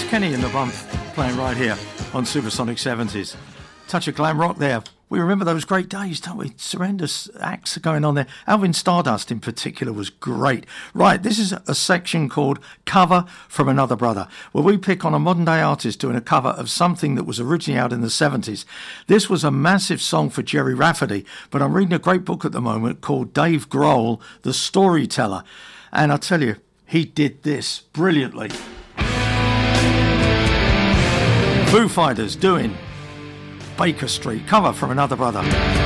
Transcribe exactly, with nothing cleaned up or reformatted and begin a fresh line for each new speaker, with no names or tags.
Kenny and the Bump playing right here on Supersonic seventies. Touch of glam rock there. We remember those great days, don't we? Horrendous acts going on there. Alvin Stardust in particular was great. Right, this is a section called Cover from Another Brother, where we pick on a modern day artist doing a cover of something that was originally out in the seventies. This was a massive song for Jerry Rafferty, but I'm reading a great book at the moment called Dave Grohl, The Storyteller. And I tell you, he did this brilliantly. Foo Fighters doing Baker Street, cover from Another Brother.